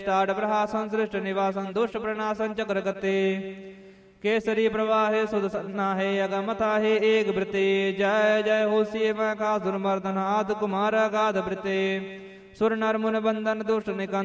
प्रहासन सृष्ट निवासन दुष्ट प्रणासन चक्र गते केसरी प्रवाहे सुदसन्ना है अगमथा है एक वृते जय जय हो शिव का दुर्मर्दन आद कुमार गाध वृते सुर नर मुन बंदन दुष्ट निकंदन